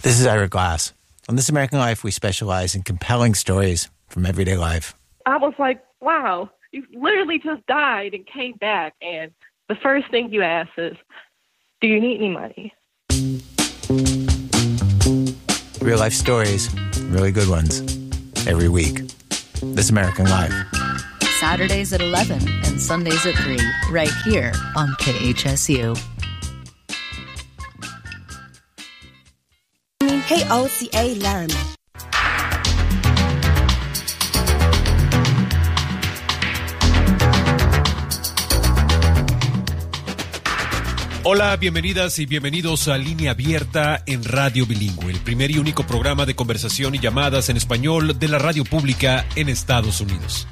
This is Ira Glass. On This American Life, we specialize in compelling stories from everyday life. I was like, wow, you literally just died and came back, and the first thing you ask is, do you need any money? Real life stories, really good ones, every week. This American Life. Saturdays at 11 and Sundays at 3, right here on KHSU. KOCA Laramie. Hola, bienvenidas y bienvenidos a Línea Abierta en Radio Bilingüe, el primer y único programa de conversación y llamadas en español de la radio pública en Estados Unidos.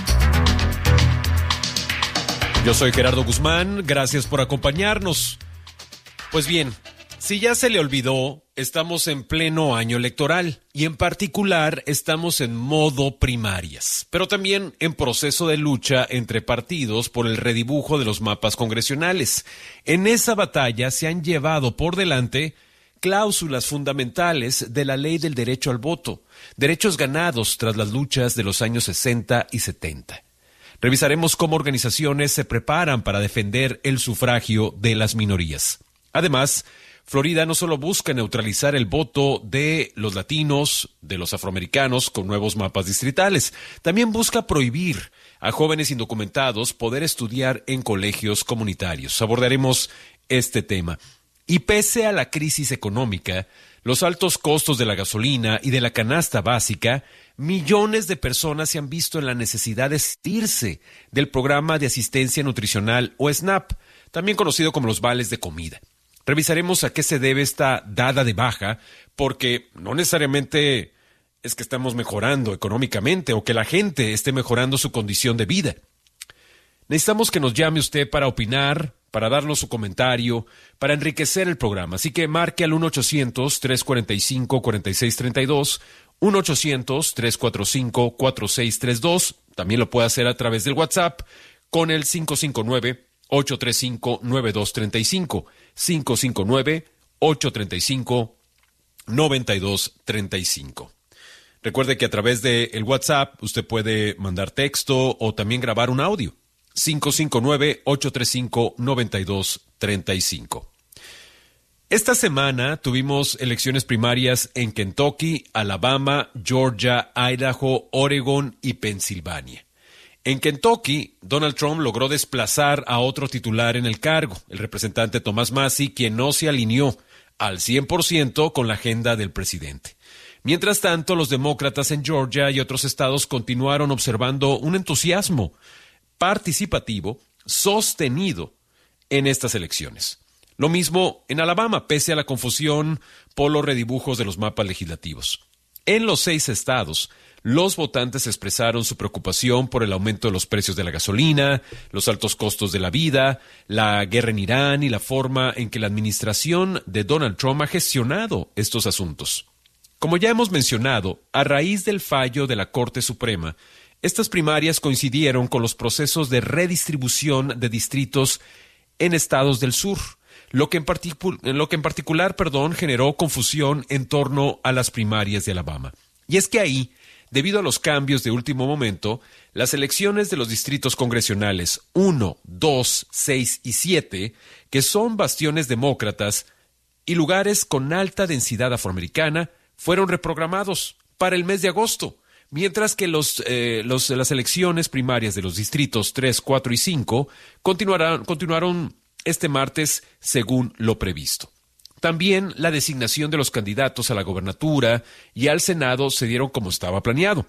Yo soy Gerardo Guzmán, gracias por acompañarnos. Pues bien, si ya se le olvidó, estamos en pleno año electoral y en particular estamos en modo primarias, pero también en proceso de lucha entre partidos por el redibujo de los mapas congresionales. En esa batalla se han llevado por delante cláusulas fundamentales de la ley del derecho al voto, derechos ganados tras las luchas de los años 60 y 70. Revisaremos cómo organizaciones se preparan para defender el sufragio de las minorías. Además, Florida no solo busca neutralizar el voto de los latinos, de los afroamericanos con nuevos mapas distritales, también busca prohibir a jóvenes indocumentados poder estudiar en colegios comunitarios. Abordaremos este tema. Y pese a la crisis económica, los altos costos de la gasolina y de la canasta básica, millones de personas se han visto en la necesidad de salirse del programa de asistencia nutricional o SNAP, también conocido como los vales de comida. Revisaremos a qué se debe esta dada de baja, porque no necesariamente es que estamos mejorando económicamente o que la gente esté mejorando su condición de vida. Necesitamos que nos llame usted para opinar, para darnos su comentario, para enriquecer el programa. Así que marque al 1-800-345-4632, 1-800-345-4632. También lo puede hacer a través del WhatsApp con el 559-835-9235, 559-835-9235. Recuerde que a través del WhatsApp usted puede mandar texto o también grabar un audio. 559-835-9235. Esta semana tuvimos elecciones primarias en Kentucky, Alabama, Georgia, Idaho, Oregon y Pensilvania. En Kentucky, Donald Trump logró desplazar a otro titular en el cargo, el representante Thomas Massie, quien no se alineó al 100% con la agenda del presidente. Mientras tanto, los demócratas en Georgia y otros estados continuaron observando un entusiasmo participativo sostenido en estas elecciones. Lo mismo en Alabama, pese a la confusión por los redibujos de los mapas legislativos. En los 6 estados, los votantes expresaron su preocupación por el aumento de los precios de la gasolina, los altos costos de la vida, la guerra en Irán y la forma en que la administración de Donald Trump ha gestionado estos asuntos. Como ya hemos mencionado, a raíz del fallo de la Corte Suprema, estas primarias coincidieron con los procesos de redistribución de distritos en estados del sur, lo que en particular generó confusión en torno a las primarias de Alabama. Y es que ahí, debido a los cambios de último momento, las elecciones de los distritos congresionales 1, 2, 6 y 7, que son bastiones demócratas y lugares con alta densidad afroamericana, fueron reprogramados para el mes de agosto, mientras que las elecciones primarias de los distritos 3, 4 y 5 continuaron este martes según lo previsto. También la designación de los candidatos a la gobernatura y al Senado se dieron como estaba planeado.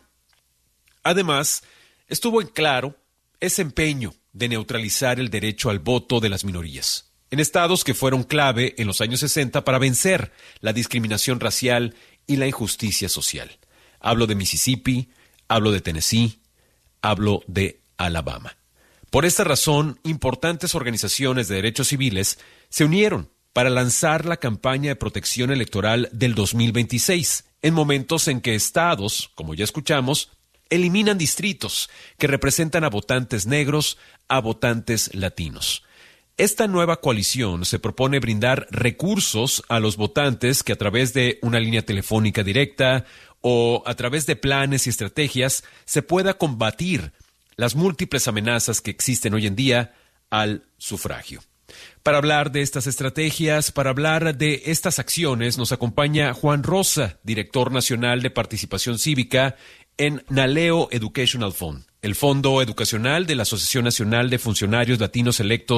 Además, estuvo en claro ese empeño de neutralizar el derecho al voto de las minorías, en estados que fueron clave en los años 60 para vencer la discriminación racial y la injusticia social. Hablo de Mississippi, hablo de Tennessee, hablo de Alabama. Por esta razón, importantes organizaciones de derechos civiles se unieron para lanzar la campaña de protección electoral del 2026, en momentos en que estados, como ya escuchamos, eliminan distritos que representan a votantes negros, a votantes latinos. Esta nueva coalición se propone brindar recursos a los votantes que a través de una línea telefónica directa o a través de planes y estrategias se pueda combatir las múltiples amenazas que existen hoy en día al sufragio. Para hablar de estas estrategias, para hablar de estas acciones, nos acompaña Juan Rosa, director nacional de participación cívica en Naleo Educational Fund, el fondo educacional de la Asociación Nacional de Funcionarios Latinos Electos